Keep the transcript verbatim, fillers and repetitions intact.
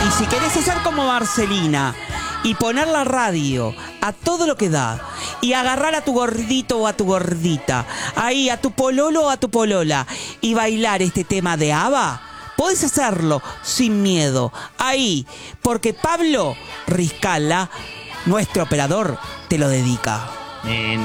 Y si querés hacer como Marcelina y poner la radio a todo lo que da y agarrar a tu gordito o a tu gordita, ahí a tu pololo o a tu polola y bailar este tema de ABBA, podés hacerlo sin miedo, ahí, porque Pablo Riscala, nuestro operador, te lo dedica. En